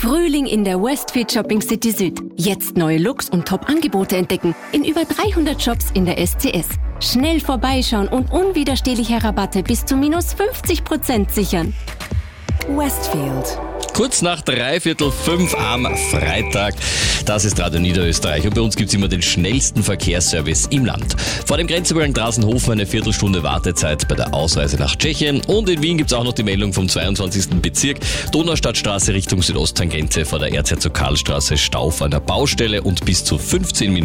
Frühling in der Westfield Shopping City Süd. Jetzt neue Looks und Top-Angebote entdecken in über 300 Shops in der SCS. Schnell vorbeischauen und unwiderstehliche Rabatte bis zu -50% sichern. Westfield. Kurz nach 5:15 am Freitag. Das ist Radio Niederösterreich und bei uns gibt's immer den schnellsten Verkehrsservice im Land. Vor dem Grenzübergang Drasenhofen eine Viertelstunde Wartezeit bei der Ausreise nach Tschechien. Und in Wien gibt's auch noch die Meldung vom 22. Bezirk. Donaustadtstraße Richtung Südosttangente vor der Erzherzog-Karl-Straße Stau vor einer Baustelle und bis zu 15 Minuten